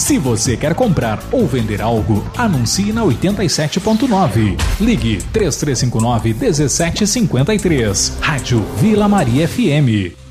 Se você quer comprar ou vender algo, anuncie na 87.9. Ligue 3359-1753. Rádio Vila Maria FM.